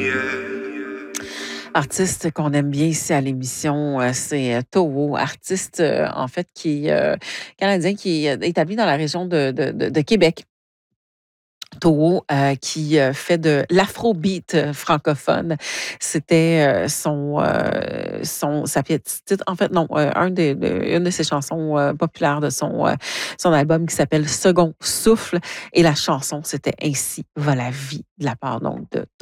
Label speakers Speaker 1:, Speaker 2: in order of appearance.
Speaker 1: Artiste qu'on aime bien ici à l'émission, c'est Toho, artiste, en fait, qui est canadien, qui est établi dans la région de Québec. Toho, qui fait de l'afrobeat francophone. C'était sa pièce titre. En fait, non, une de ses chansons populaires de son album qui s'appelle Second Souffle. Et la chanson, c'était Ainsi va la vie, de la part donc de